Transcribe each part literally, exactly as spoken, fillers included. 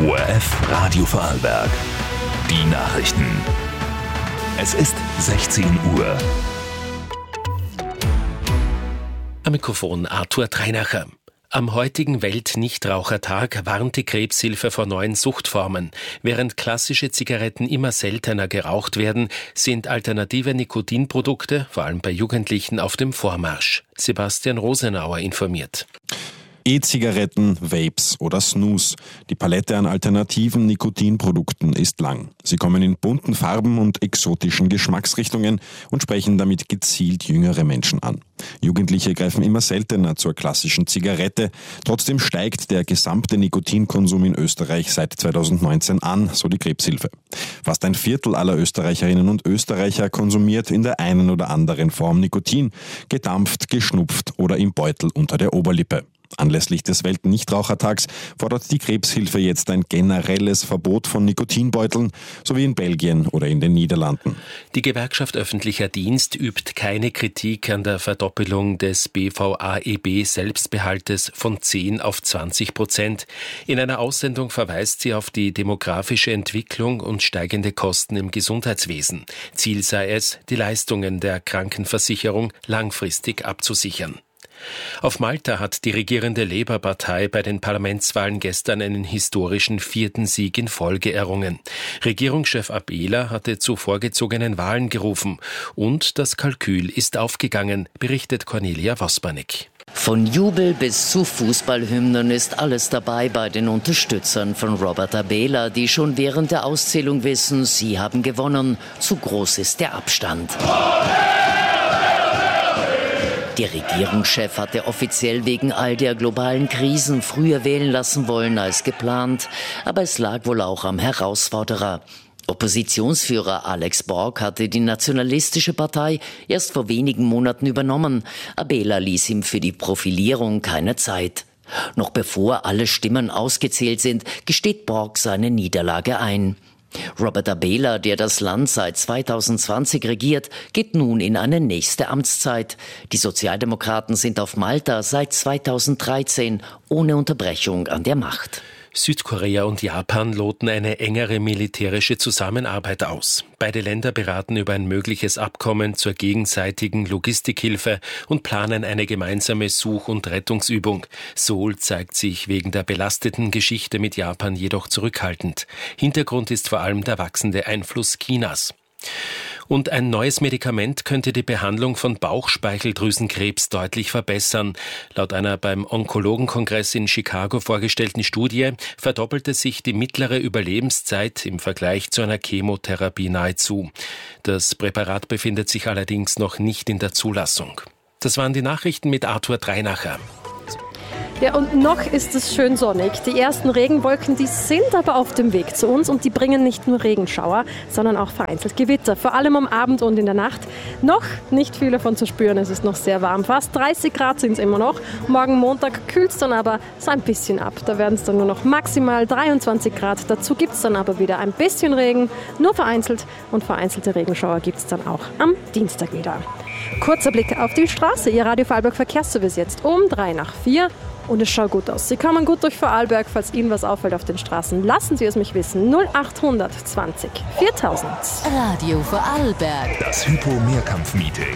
O R F Radio Vorarlberg. Die Nachrichten. Es ist sechzehn Uhr. Am Mikrofon Arthur Treinacher. Am heutigen Welt-Nichtrauchertag warnt die Krebshilfe vor neuen Suchtformen. Während klassische Zigaretten immer seltener geraucht werden, sind alternative Nikotinprodukte, vor allem bei Jugendlichen, auf dem Vormarsch. Sebastian Rosenauer informiert. E-Zigaretten, Vapes oder Snus. Die Palette an alternativen Nikotinprodukten ist lang. Sie kommen in bunten Farben und exotischen Geschmacksrichtungen und sprechen damit gezielt jüngere Menschen an. Jugendliche greifen immer seltener zur klassischen Zigarette. Trotzdem steigt der gesamte Nikotinkonsum in Österreich seit zweitausendneunzehn an, so die Krebshilfe. Fast ein Viertel aller Österreicherinnen und Österreicher konsumiert in der einen oder anderen Form Nikotin, gedampft, geschnupft oder im Beutel unter der Oberlippe. Anlässlich des Welt-Nichtrauchertags fordert die Krebshilfe jetzt ein generelles Verbot von Nikotinbeuteln, so wie in Belgien oder in den Niederlanden. Die Gewerkschaft Öffentlicher Dienst übt keine Kritik an der Verdoppelung des B V A E B-Selbstbehaltes von zehn auf zwanzig Prozent. In einer Aussendung verweist sie auf die demografische Entwicklung und steigende Kosten im Gesundheitswesen. Ziel sei es, die Leistungen der Krankenversicherung langfristig abzusichern. Auf Malta hat die regierende Labour-Partei bei den Parlamentswahlen gestern einen historischen vierten Sieg in Folge errungen. Regierungschef Abela hatte zu vorgezogenen Wahlen gerufen und das Kalkül ist aufgegangen, berichtet Cornelia Vospanek. Von Jubel bis zu Fußballhymnen ist alles dabei bei den Unterstützern von Robert Abela, die schon während der Auszählung wissen, sie haben gewonnen. Zu groß ist der Abstand. Der Regierungschef hatte offiziell wegen all der globalen Krisen früher wählen lassen wollen als geplant, aber es lag wohl auch am Herausforderer. Oppositionsführer Alex Borg hatte die nationalistische Partei erst vor wenigen Monaten übernommen. Abela ließ ihm für die Profilierung keine Zeit. Noch bevor alle Stimmen ausgezählt sind, gesteht Borg seine Niederlage ein. Robert Abela, der das Land seit zweitausendzwanzig regiert, geht nun in eine nächste Amtszeit. Die Sozialdemokraten sind auf Malta seit zweitausenddreizehn ohne Unterbrechung an der Macht. Südkorea und Japan loten eine engere militärische Zusammenarbeit aus. Beide Länder beraten über ein mögliches Abkommen zur gegenseitigen Logistikhilfe und planen eine gemeinsame Such- und Rettungsübung. Seoul zeigt sich wegen der belasteten Geschichte mit Japan jedoch zurückhaltend. Hintergrund ist vor allem der wachsende Einfluss Chinas. Und ein neues Medikament könnte die Behandlung von Bauchspeicheldrüsenkrebs deutlich verbessern. Laut einer beim Onkologenkongress in Chicago vorgestellten Studie verdoppelte sich die mittlere Überlebenszeit im Vergleich zu einer Chemotherapie nahezu. Das Präparat befindet sich allerdings noch nicht in der Zulassung. Das waren die Nachrichten mit Arthur Treinacher. Ja, und noch ist es schön sonnig. Die ersten Regenwolken, die sind aber auf dem Weg zu uns und die bringen nicht nur Regenschauer, sondern auch vereinzelt Gewitter, vor allem am Abend und in der Nacht. Noch nicht viel davon zu spüren, es ist noch sehr warm. Fast dreißig Grad sind es immer noch. Morgen Montag kühlt es dann aber so ein bisschen ab. Da werden es dann nur noch maximal dreiundzwanzig Grad. Dazu gibt es dann aber wieder ein bisschen Regen, nur vereinzelt. Und vereinzelte Regenschauer gibt es dann auch am Dienstag wieder. Kurzer Blick auf die Straße. Ihr Radio Vorarlberg Verkehrsservice jetzt um drei nach vier. Und es schaut gut aus. Sie kommen gut durch Vorarlberg. Falls Ihnen was auffällt auf den Straßen, lassen Sie es mich wissen. null achthundert zwanzig viertausend. Radio Vorarlberg. Das Hypo-Mehrkampf-Meeting.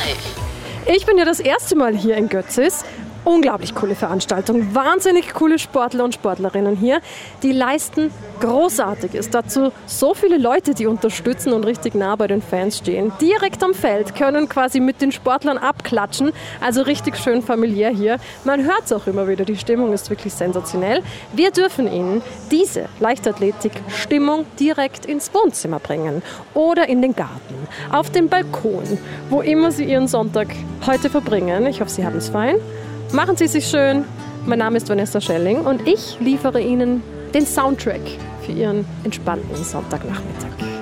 Live. Ich bin ja das erste Mal hier in Götzis. Unglaublich coole Veranstaltung, wahnsinnig coole Sportler und Sportlerinnen hier, die leisten Großartiges. Dazu so viele Leute, die unterstützen und richtig nah bei den Fans stehen. Direkt am Feld können quasi mit den Sportlern abklatschen, also richtig schön familiär hier. Man hört es auch immer wieder, die Stimmung ist wirklich sensationell. Wir dürfen Ihnen diese Leichtathletik-Stimmung direkt ins Wohnzimmer bringen oder in den Garten, auf den Balkon, wo immer Sie Ihren Sonntag heute verbringen. Ich hoffe, Sie haben es fein. Machen Sie es sich schön. Mein Name ist Vanessa Schelling und ich liefere Ihnen den Soundtrack für Ihren entspannten Sonntagnachmittag.